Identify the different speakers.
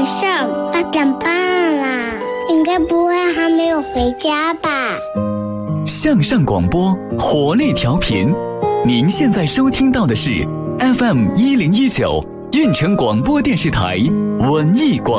Speaker 1: 晚上8点半啦，应该不会还没有回家吧？
Speaker 2: 向上广播，活力调频。您现在收听到的是 FM 1019运城广播电视台文艺广播。